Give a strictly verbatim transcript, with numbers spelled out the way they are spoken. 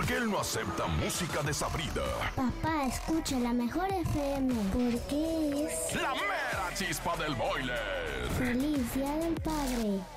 Porque él no acepta música desabrida. Papá, escucha la mejor F M. Porque es La mera chispa del boiler. Feliz Día del Padre.